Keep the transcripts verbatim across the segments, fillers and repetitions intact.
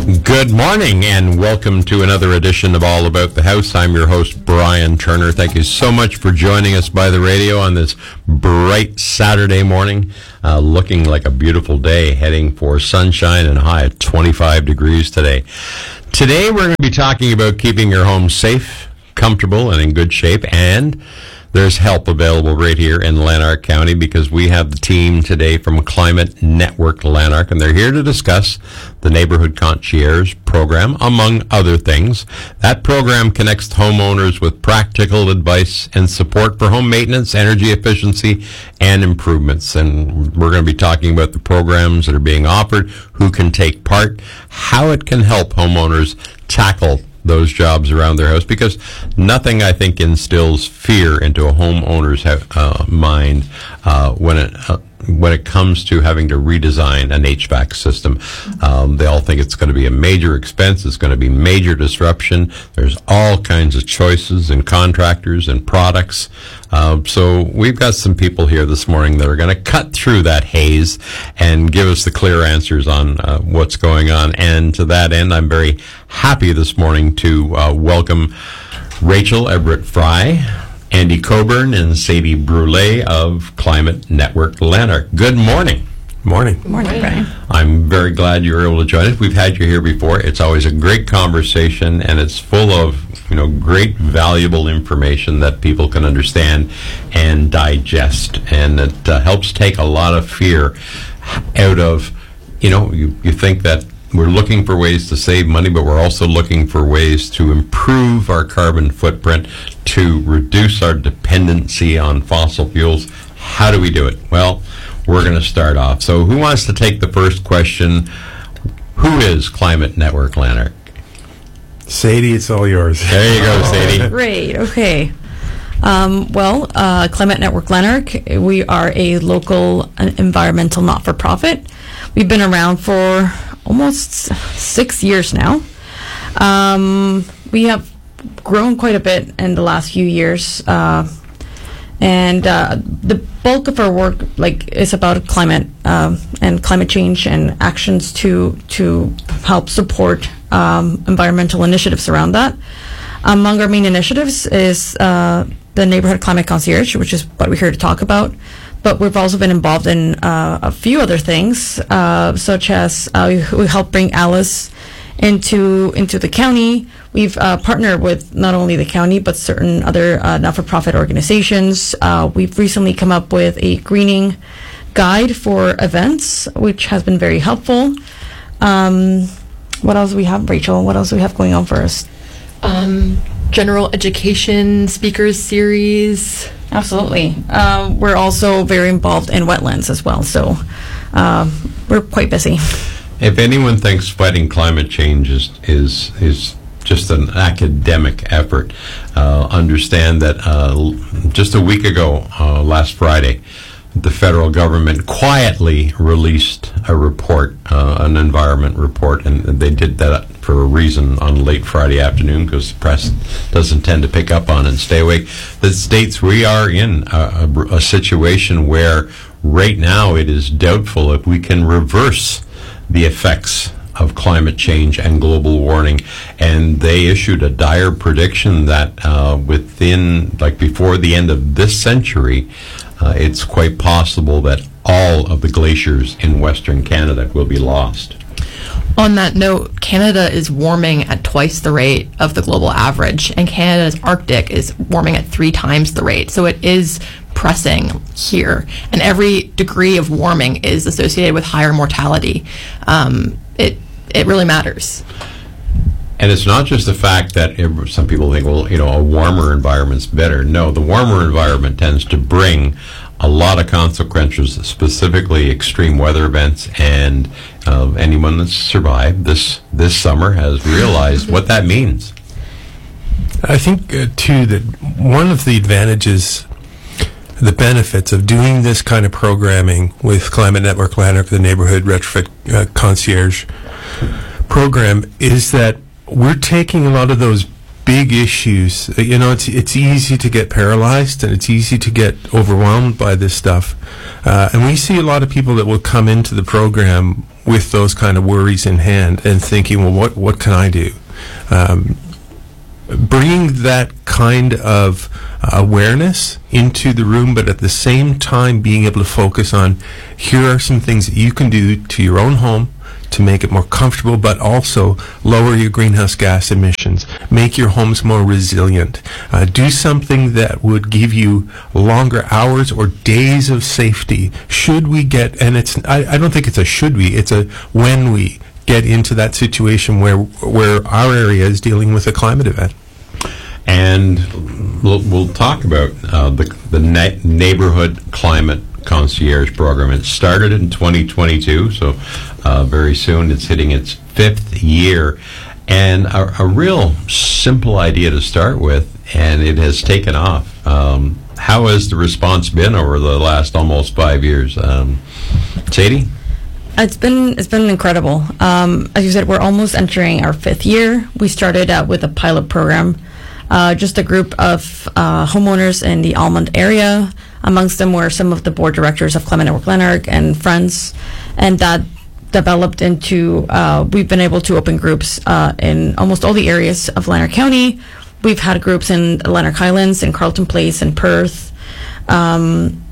Good morning and welcome to another edition of All About the House. I'm your host, Brian Turner. Thank you so much for joining us by the radio on this bright Saturday morning. Uh, looking like a beautiful day, heading for sunshine and a high of twenty-five degrees today. Today we're going to be talking about keeping your home safe, comfortable, and in good shape, and there's help available right here in Lanark County because we have the team today from Climate Network Lanark, and they're here to discuss the Neighborhood Concierge program, among other things. That program connects homeowners with practical advice and support for home maintenance, energy efficiency, and improvements. And we're going to be talking about the programs that are being offered, who can take part, how it can help homeowners tackle those jobs around their house, because nothing, I think, instills fear into a homeowner's uh, mind uh, when it uh, when it comes to having to redesign an H V A C system. Um, they all think it's going to be a major expense. It's going to be major disruption. There's all kinds of choices and contractors and products. Uh, so we've got some people here this morning that are going to cut through that haze and give us the clear answers on uh, what's going on. And to that end, I'm very happy this morning to uh, welcome Rachel Everett Fry, Andy Coburn, and Sadie Brule of Climate Network Lanark. Good morning. Morning. Good morning, Brian. I'm very glad you were able to join us. We've had you here before. It's always a great conversation, and it's full of, you know, great, valuable information that people can understand and digest, and it uh, helps take a lot of fear out of, you know, you, you think that we're looking for ways to save money, but we're also looking for ways to improve our carbon footprint, to reduce our dependency on fossil fuels. How do we do it? Well, we're going to start off. So who wants to take the first question? Who is Climate Network Lanark? Sadie, it's all yours. There you go, Sadie. Great. Okay. Um, well, uh, Climate Network Lanark, we are a local uh, environmental not-for-profit. We've been around for almost six years now. Um, we have grown quite a bit in the last few years. Uh, And uh, the bulk of our work, like, is about climate um, and climate change and actions to to help support um, environmental initiatives around that. Among our main initiatives is uh, the Neighborhood Climate Concierge, which is what we're here to talk about. But we've also been involved in uh, a few other things, uh, such as uh, we, we help bring Alice into into the county. We've uh, partnered with not only the county, but certain other uh, not-for-profit organizations. Uh, we've recently come up with a greening guide for events, which has been very helpful. Um, what else do we have, Rachel? What else do we have going on for us? Um, general education speakers series. Absolutely. Uh, we're also very involved in wetlands as well, so um, we're quite busy. If anyone thinks fighting climate change is is, is just an academic effort, uh, understand that uh, just a week ago, uh, last Friday, the federal government quietly released a report, uh, an environment report, and they did that for a reason on late Friday afternoon because the press doesn't tend to pick up on it and stay awake. That states we are in a, a, a situation where right now it is doubtful if we can reverse the effects of climate change and global warming, and they issued a dire prediction that uh, within, like before the end of this century, uh, it's quite possible that all of the glaciers in Western Canada will be lost. On that note, Canada is warming at twice the rate of the global average, and Canada's Arctic is warming at three times the rate. So it is pressing here, and every degree of warming is associated with higher mortality. Um, it it really matters. And it's not just the fact that it, some people think, well, you know, a warmer environment's better. No, the warmer environment tends to bring a lot of consequences, specifically extreme weather events, and uh, anyone that's survived this this summer has realized what that means. I think, uh, too, that one of the advantages, the benefits of doing this kind of programming with Climate Network Lanark, the Neighborhood Retrofit uh, Concierge program, is that we're taking a lot of those big issues. You know, it's it's easy to get paralyzed and it's easy to get overwhelmed by this stuff. Uh, and we see a lot of people that will come into the program with those kind of worries in hand and thinking, well, what, what can I do? Um, bringing that kind of uh, awareness into the room, but at the same time being able to focus on, here are some things that you can do to your own home to make it more comfortable, but also lower your greenhouse gas emissions, make your homes more resilient, uh, do something that would give you longer hours or days of safety should we get, and it's, I, I don't think it's a should we, it's a when we get into that situation where where our area is dealing with a climate event. And we'll, we'll talk about uh, the, the na- neighborhood climate concierge program. It started in twenty twenty-two, so uh, very soon it's hitting its fifth year. And a, a real simple idea to start with, and it has taken off. Um, how has the response been over the last almost five years? Um, Sadie? It's been it's been incredible. Um, as you said, we're almost entering our fifth year. We started out with a pilot program, uh, just a group of uh, homeowners in the Almond area. Amongst them were some of the board directors of Climate Network Lanark and friends, and that developed into, uh, we've been able to open groups uh, in almost all the areas of Lanark County. We've had groups in Lanark Highlands, in Carleton Place, in Perth. Um,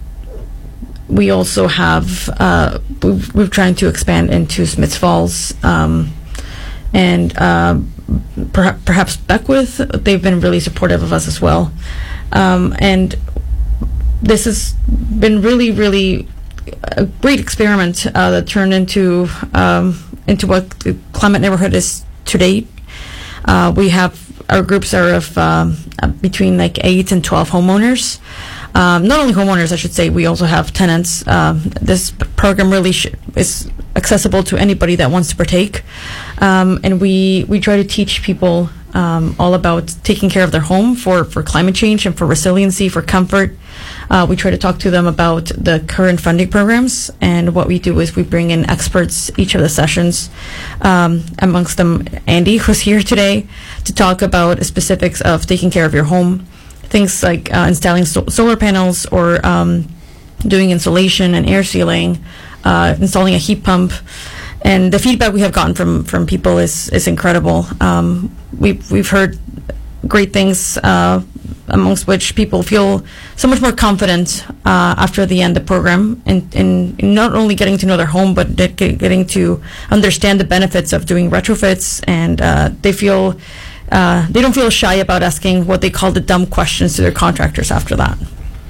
we also have, uh, we've, we're trying to expand into Smiths Falls, um, and uh, per- perhaps Beckwith. They've been really supportive of us as well. Um, and this has been really, really a great experiment uh, that turned into um, into what the climate neighborhood is to date. Uh, we have our groups are of um, uh, between like eight and twelve homeowners. Um, not only homeowners, I should say, we also have tenants. Um, this program really sh- is accessible to anybody that wants to partake, um, and we we try to teach people um, all about taking care of their home for for climate change and for resiliency, for comfort. Uh, we try to talk to them about the current funding programs, and what we do is we bring in experts each of the sessions. Um, amongst them, Andy, who's here today, to talk about specifics of taking care of your home, things like uh, installing so- solar panels or um, doing insulation and air sealing, uh, installing a heat pump. And the feedback we have gotten from, from people is is incredible. Um, we've we've heard great things, uh, amongst which people feel so much more confident uh, after the end of the program, in, in, in not only getting to know their home, but get, getting to understand the benefits of doing retrofits, and uh, they feel uh, they don't feel shy about asking what they call the dumb questions to their contractors after that.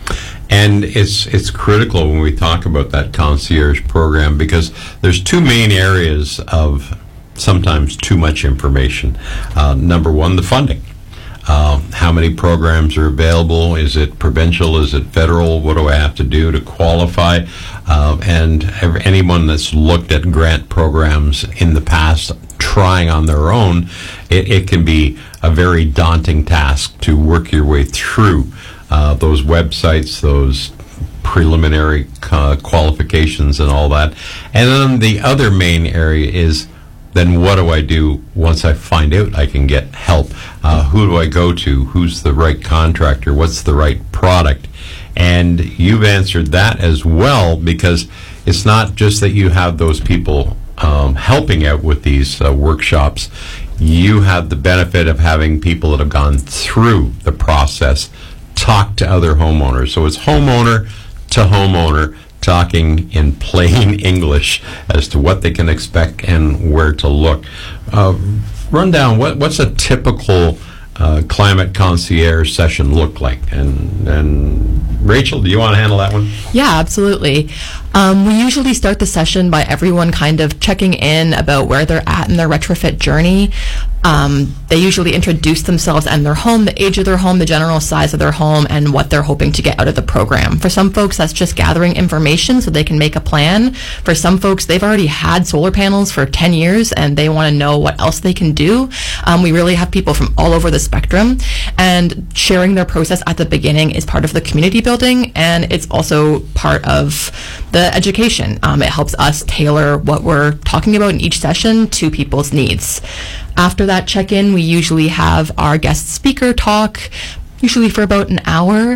And it's it's critical when we talk about that concierge program, because there's two main areas of sometimes too much information. Uh, number one, the funding. Uh, how many programs are available? Is it provincial? Is it federal? What do I have to do to qualify? Uh, and ev- anyone that's looked at grant programs in the past trying on their own, it, it can be a very daunting task to work your way through uh, those websites, those preliminary uh, qualifications and all that. And then the other main area is, then what do I do once I find out I can get help? Uh, who do I go to? Who's the right contractor? What's the right product? And you've answered that as well, because it's not just that you have those people um, helping out with these uh, workshops. You have the benefit of having people that have gone through the process talk to other homeowners. So it's homeowner to homeowner, talking in plain English as to what they can expect and where to look. Uh, run down, what, what's a typical uh, climate concierge session look like? And, and Rachel, do you want to handle that one? Yeah, absolutely. Um, we usually start the session by everyone kind of checking in about where they're at in their retrofit journey. Um, they usually introduce themselves and their home, the age of their home, the general size of their home, and what they're hoping to get out of the program. For some folks, that's just gathering information so they can make a plan. For some folks, they've already had solar panels for ten years and they want to know what else they can do. Um, we really have people from all over the spectrum, and sharing their process at the beginning is part of the community building, and it's also part of the education. Um, it helps us tailor what we're talking about in each session to people's needs. After that check-in, we usually have our guest speaker talk, usually for about an hour.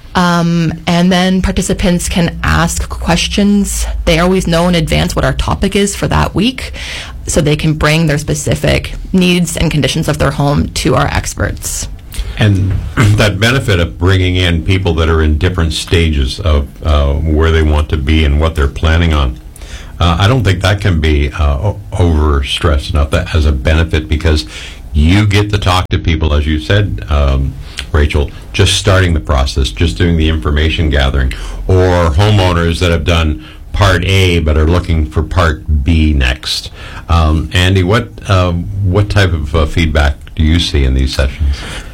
Um, and then participants can ask questions. They always know in advance what our topic is for that week, so they can bring their specific needs and conditions of their home to our experts. And that benefit of bringing in people that are in different stages of uh, where they want to be and what they're planning on, uh, I don't think that can be uh, overstressed enough that as a benefit, because you get to talk to people, as you said, um, Rachel, just starting the process, just doing the information gathering, or homeowners that have done part A but are looking for part B next. Um, Andy, what uh, what type of uh, feedback do you see in these sessions?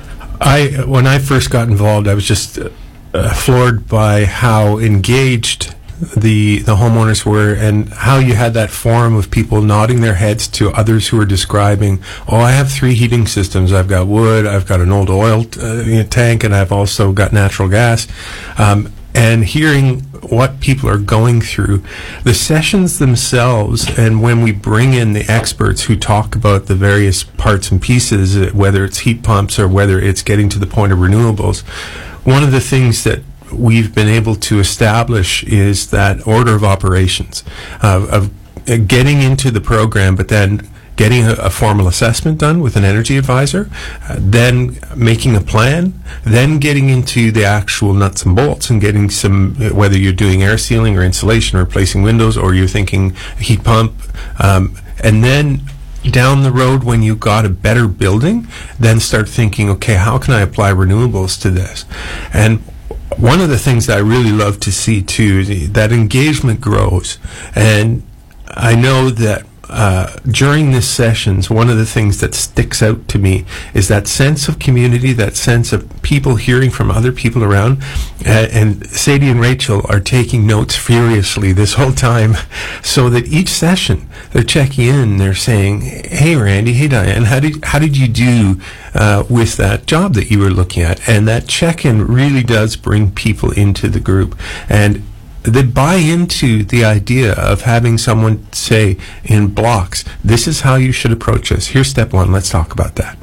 I when I first got involved, I was just uh, floored by how engaged the the homeowners were, and how you had that forum of people nodding their heads to others who were describing, oh, I have three heating systems. I've got wood, I've got an old oil uh, tank, and I've also got natural gas. Um, and hearing what people are going through, the sessions themselves, and when we bring in the experts who talk about the various parts and pieces, uh, whether it's heat pumps or whether it's getting to the point of renewables, one of the things that we've been able to establish is that order of operations uh, of uh, getting into the program, but then getting a, a formal assessment done with an energy advisor, uh, then making a plan, then getting into the actual nuts and bolts and getting some, uh, whether you're doing air sealing or insulation or replacing windows, or you're thinking heat pump, um, and then down the road, when you got a better building, then start thinking, okay, how can I apply renewables to this? And one of the things that I really love to see too is that engagement grows. And I know that uh, during these sessions, one of the things that sticks out to me is that sense of community, that sense of people hearing from other people around. Uh, and Sadie and Rachel are taking notes furiously this whole time, so that each session they're checking in, they're saying, hey Randy, hey Diane, how did how did you do uh, with that job that you were looking at? And that check-in really does bring people into the group, and they buy into the idea of having someone say in blocks, this is how you should approach this. Here's step one. Let's talk about that.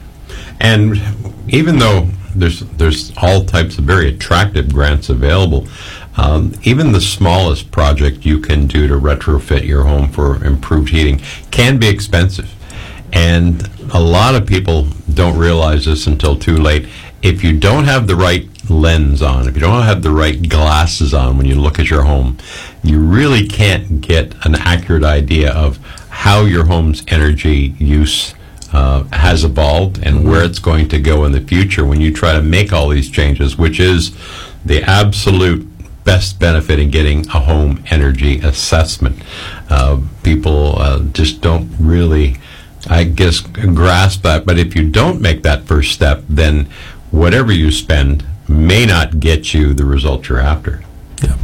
And even though there's there's all types of very attractive grants available, um, even the smallest project you can do to retrofit your home for improved heating can be expensive. And a lot of people don't realize this until too late. If you don't have the right lens on, if you don't have the right glasses on when you look at your home, you really can't get an accurate idea of how your home's energy use uh, has evolved and where it's going to go in the future when you try to make all these changes, which is the absolute best benefit in getting a home energy assessment. Uh, people uh, just don't really, I guess, grasp that. But if you don't make that first step, then whatever you spend may not get you the result you're after. Yeah.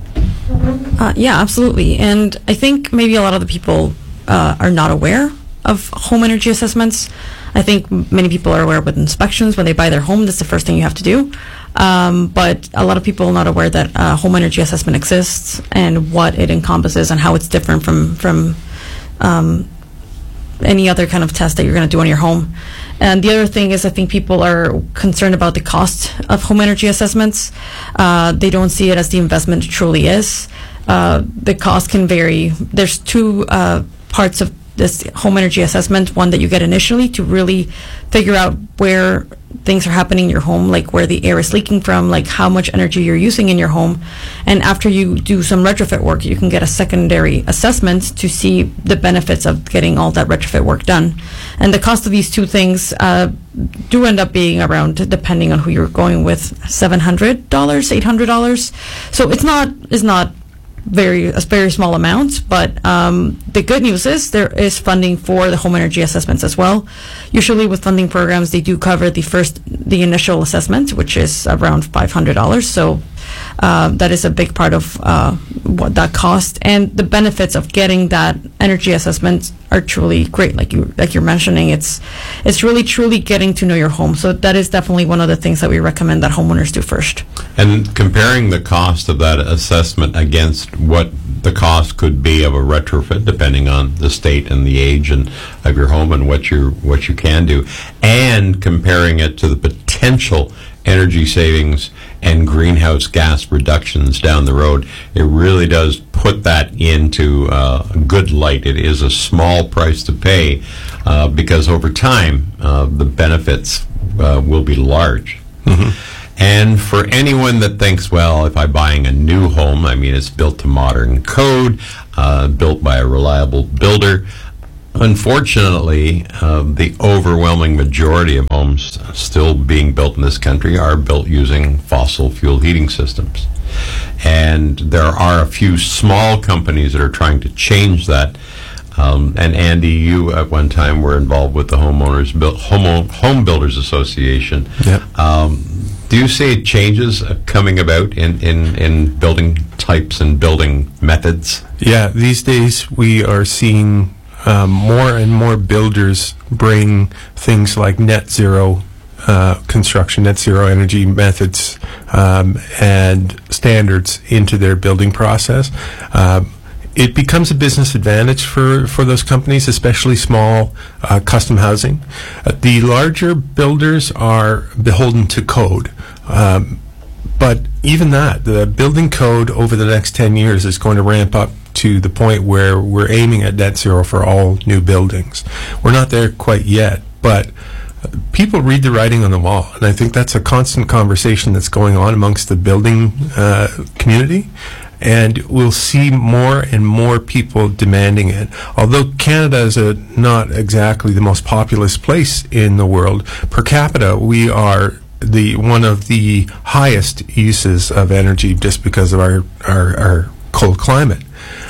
Uh, yeah, absolutely. And I think maybe a lot of the people uh, are not aware of home energy assessments. I think m- many people are aware with inspections. When they buy their home, that's the first thing you have to do. Um, but a lot of people are not aware that uh, home energy assessment exists and what it encompasses and how it's different from, from um, any other kind of test that you're going to do on your home. And the other thing is, I think people are concerned about the cost of home energy assessments. Uh, they don't see it as the investment it truly is. Uh, the cost can vary. There's two uh, parts of this home energy assessment. One that you get initially to really figure out where things are happening in your home, like where the air is leaking from, like how much energy you're using in your home. And after you do some retrofit work, you can get a secondary assessment to see the benefits of getting all that retrofit work done. And the cost of these two things uh, do end up being around, depending on who you're going with, seven hundred dollars, eight hundred dollars. So it's not, it's not very a very small amount, but um, the good news is there is funding for the home energy assessments as well. Usually with funding programs, they do cover the first, the initial assessment, which is around five hundred dollars. So uh, that is a big part of uh, what that cost, and the benefits of getting that energy assessment are truly great. Like you, like you're mentioning, it's it's really truly getting to know your home. So that is definitely one of the things that we recommend that homeowners do first. And comparing the cost of that assessment against what the cost could be of a retrofit, depending on the state and the age and of your home and what you what you can do, and comparing it to the potential energy savings and greenhouse gas reductions down the road, it really does put that into uh, a good light. It is a small price to pay uh, because over time uh, the benefits uh, will be large. Mm-hmm. And for anyone that thinks, well, if I'm buying a new home, I mean, it's built to modern code, uh, built by a reliable builder. Unfortunately, uh, the overwhelming majority of homes still being built in this country are built using fossil fuel heating systems. And there are a few small companies that are trying to change that. Um, and Andy, you at one time were involved with the Homeowners Buil- Home, Home Builders Association. Yep. Um, do you see changes uh, coming about in, in, in building types and building methods? Yeah, these days we are seeing um, more and more builders bring things like net zero uh, construction, net zero energy methods um, and standards into their building process. Uh, It becomes a business advantage for, for those companies, especially small uh, custom housing. Uh, the larger builders are beholden to code. Um, but even that, the building code over the next ten years is going to ramp up to the point where we're aiming at net zero for all new buildings. We're not there quite yet, but people read the writing on the wall, and I think that's a constant conversation that's going on amongst the building uh, community. And we'll see more and more people demanding it. Although Canada is a, not exactly the most populous place in the world, per capita we are the one of the highest uses of energy just because of our, our, our cold climate.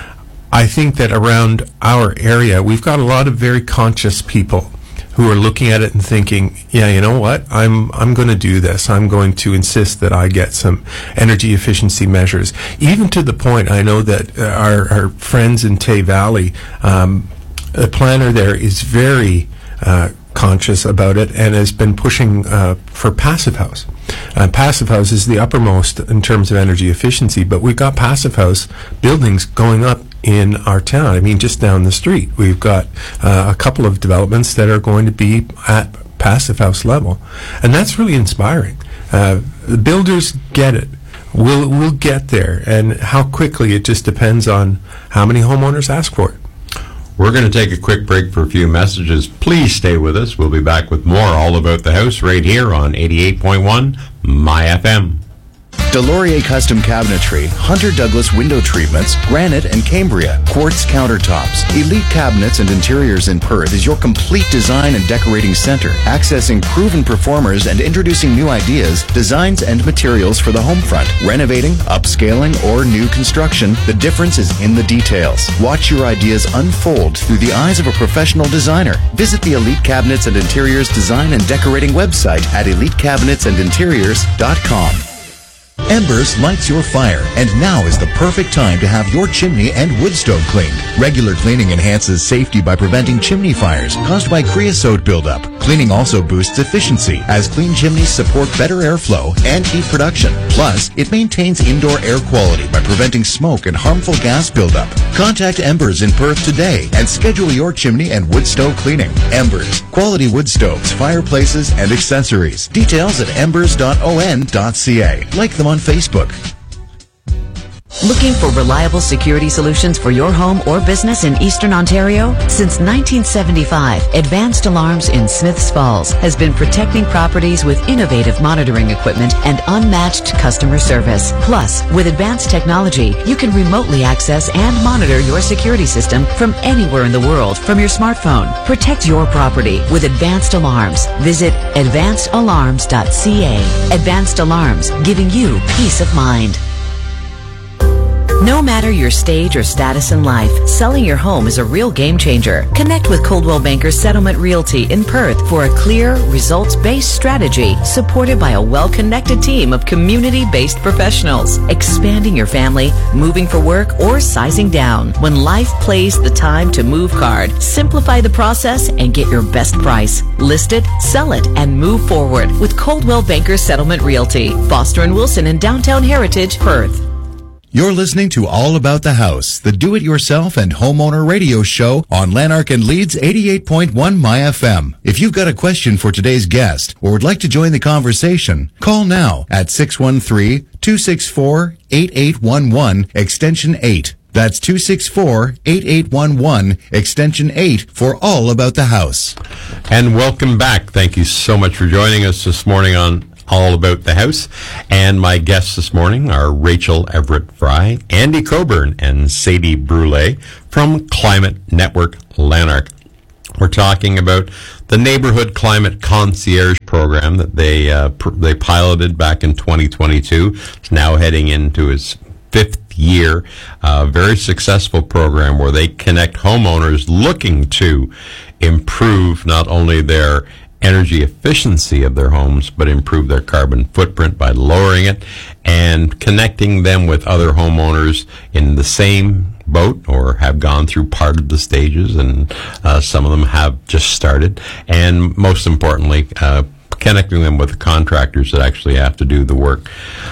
I think that around our area we've got a lot of very conscious people who are looking at it and thinking, yeah, you know what, I'm I'm going to do this. I'm going to insist that I get some energy efficiency measures. Even to the point, I know that uh, our, our friends in Tay Valley, um, the planner there is very uh, conscious about it and has been pushing uh, for Passive House. Uh, Passive House is the uppermost in terms of energy efficiency, but we've got Passive House buildings going up in our town. I mean, just down the street, we've got uh, a couple of developments that are going to be at Passive House level, and that's really inspiring. Uh, the builders get it. We'll we'll get there, and how quickly it just depends on how many homeowners ask for it. We're going to take a quick break for a few messages. Please stay with us. We'll be back with more All About the House right here on eighty-eight point one My F M. Delorier Custom Cabinetry, Hunter Douglas Window Treatments, Granite and Cambria, Quartz Countertops. Elite Cabinets and Interiors in Perth is your complete design and decorating center, accessing proven performers and introducing new ideas, designs, and materials for the home front. Renovating, upscaling, or new construction, the difference is in the details. Watch your ideas unfold through the eyes of a professional designer. Visit the Elite Cabinets and Interiors Design and Decorating website at elite cabinets and interiors dot com. Embers lights your fire, and now is the perfect time to have your chimney and wood stove cleaned. Regular cleaning enhances safety by preventing chimney fires caused by creosote buildup. Cleaning also boosts efficiency, as clean chimneys support better airflow and heat production. Plus, it maintains indoor air quality by preventing smoke and harmful gas buildup. Contact Embers in Perth today and schedule your chimney and wood stove cleaning. Embers, quality wood stoves, fireplaces, and accessories. Details at embers dot o n dot c a. Like them on Facebook. Looking for reliable security solutions for your home or business in Eastern Ontario? Since nineteen seventy-five, Advanced Alarms in Smiths Falls has been protecting properties with innovative monitoring equipment and unmatched customer service. Plus, with advanced technology, you can remotely access and monitor your security system from anywhere in the world from your smartphone. Protect your property with Advanced Alarms. Visit advanced alarms dot c a. Advanced Alarms, giving you peace of mind. No matter your stage or status in life, selling your home is a real game changer. Connect with Coldwell Banker Settlement Realty in Perth for a clear, results-based strategy supported by a well-connected team of community-based professionals. Expanding your family, moving for work, or sizing down. When life plays the time to move card, simplify the process and get your best price. List it, sell it, and move forward with Coldwell Banker Settlement Realty. Foster and Wilson in downtown Heritage, Perth. You're listening to All About the House, the do-it-yourself and homeowner radio show on Lanark and Leeds eighty-eight point one My F M. If you've got a question for today's guest or would like to join the conversation, call now at six one three, two six four, eight eight one one, extension eight. That's two six four, eight eight one one, extension eight for All About the House. And welcome back. Thank you so much for joining us this morning on All About the House. And my guests this morning are Rachel Everett Fry, Andy Coburn, and Sadie Brule from Climate Network Lanark. We're talking about the Neighborhood Climate Concierge program that they uh, pr- they piloted back in twenty twenty-two. It's now heading into its fifth year. A uh, very successful program where they connect homeowners looking to improve not only their energy efficiency of their homes, but improve their carbon footprint by lowering it, and connecting them with other homeowners in the same boat or have gone through part of the stages, and uh, some of them have just started. And most importantly, uh, connecting them with the contractors that actually have to do the work.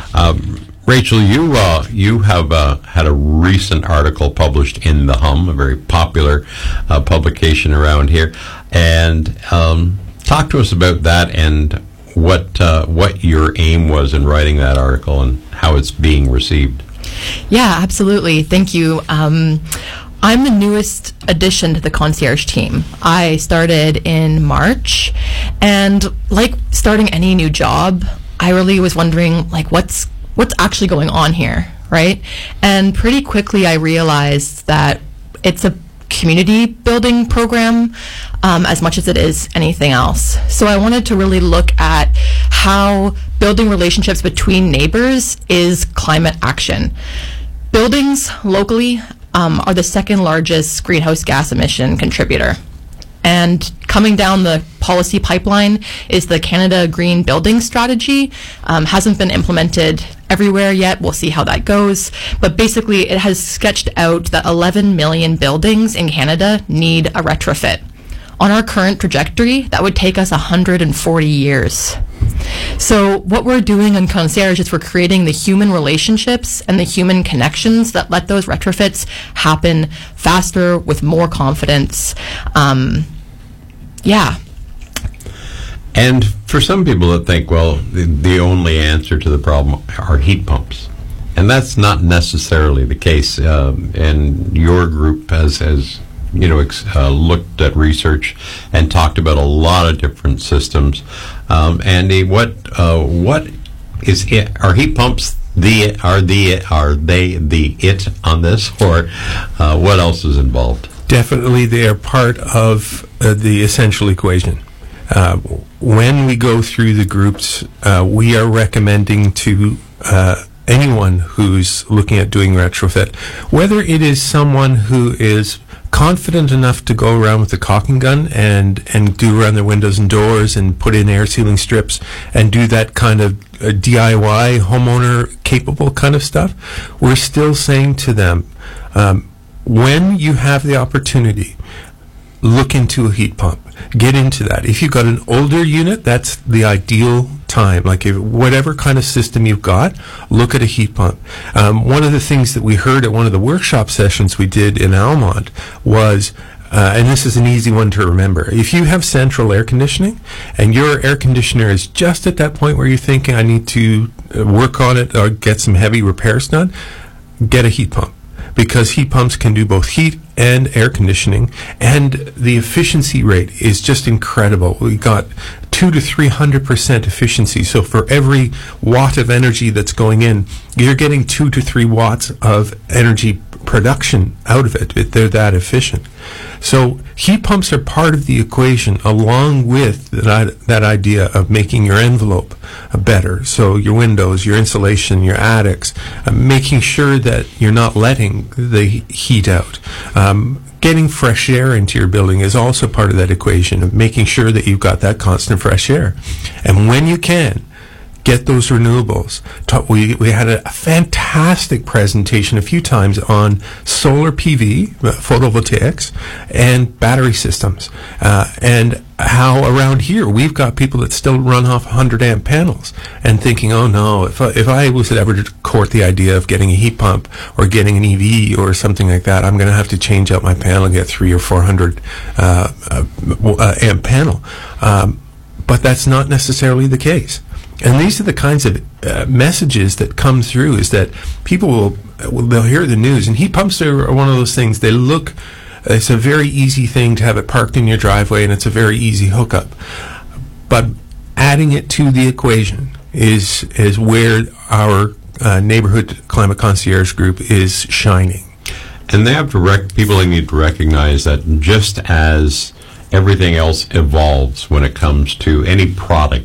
Um, Rachel, you uh, you have uh, had a recent article published in The Hum, a very popular uh, publication around here, and um, talk to us about that and what uh, what your aim was in writing that article and how it's being received. Yeah, absolutely. Thank you. Um, I'm the newest addition to the concierge team. I started in March, and like starting any new job, I really was wondering, like, what's what's actually going on here, right? And pretty quickly I realized that it's a community building program um, as much as it is anything else. So I wanted to really look at how building relationships between neighbors is climate action. Buildings locally um, are the second largest greenhouse gas emission contributor. And coming down the policy pipeline is the Canada Green Building Strategy. Um, hasn't been implemented everywhere yet. We'll see how that goes. But basically, it has sketched out that eleven million buildings in Canada need a retrofit. On our current trajectory, that would take us one hundred forty years. So what we're doing on Concierge is we're creating the human relationships and the human connections that let those retrofits happen faster with more confidence. Um, yeah. And for some people that think, well, the, the only answer to the problem are heat pumps. And that's not necessarily the case. Um, and your group has, has you know, ex- uh, looked at research and talked about a lot of different systems. Um, Andy, what uh, what is it? Are heat pumps the are the are they the it on this, or uh, what else is involved? Definitely, they are part of uh, the essential equation. Uh, when we go through the groups, uh, we are recommending to uh, anyone who's looking at doing retrofit, whether it is someone who is confident enough to go around with a caulking gun and, and do around their windows and doors and put in air sealing strips and do that kind of uh, D I Y, homeowner capable kind of stuff, we're still saying to them, um, when you have the opportunity, look into a heat pump. Get into that. If you've got an older unit, that's the ideal time. Like if, whatever kind of system you've got, look at a heat pump. Um, one of the things that we heard at one of the workshop sessions we did in Almont was, uh, and this is an easy one to remember, if you have central air conditioning and your air conditioner is just at that point where you're thinking, I need to uh, work on it or get some heavy repairs done, get a heat pump. Because heat pumps can do both heat and air conditioning, and the efficiency rate is just incredible. We got two to three hundred percent efficiency. So for every watt of energy that's going in, you're getting two to three watts of energy production out of it. They're that efficient. So heat pumps are part of the equation, along with that, that idea of making your envelope better. So your windows, your insulation, your attics, uh, making sure that you're not letting the heat out. Um, getting fresh air into your building is also part of that equation of making sure that you've got that constant fresh air. And when you can, get those renewables. Ta- We we had a fantastic presentation a few times on solar P V, uh, photovoltaics, and battery systems, uh, and how around here we've got people that still run off one hundred amp panels and thinking, oh no, if I, if I was ever to court the idea of getting a heat pump or getting an E V or something like that, I'm going to have to change out my panel and get three or four hundred uh, uh, uh, amp panel. Um, but that's not necessarily the case. And these are the kinds of uh, messages that come through, is that people will, will they'll hear the news, and heat pumps are one of those things. They look, it's a very easy thing to have it parked in your driveway, and it's a very easy hookup. But adding it to the equation is is where our uh, neighborhood climate concierge group is shining. And they have to rec- people need to recognize that just as everything else evolves when it comes to any product